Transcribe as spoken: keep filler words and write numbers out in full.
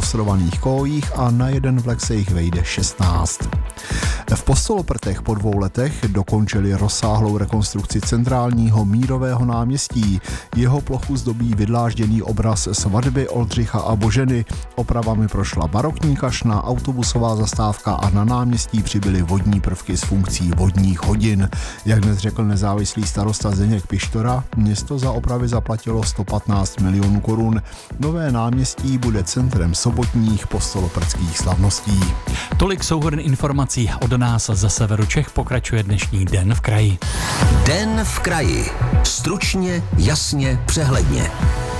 vykonstruovaných kolejích a na jeden vlek se jich vejde šestnáct. V Postoloprtech po dvou letech dokončili rozsáhlou rekonstrukci centrálního Mírového náměstí. Jeho plochu zdobí vydlážděný obraz svatby Oldřicha a Boženy. Opravami prošla barokní kašna, autobusová zastávka a na náměstí přibyly vodní prvky s funkcí vodních hodin. Jak dnes řekl nezávislý starosta Zdeněk Pištora, město za opravy zaplatilo sto patnáct milionů korun. Nové náměstí bude centrem sobotních postoloprtských slavností. Tolik souhrn informací od nás ze severu Čech. Pokračuje dnešní Den v kraji. Den v kraji. Stručně, jasně, přehledně.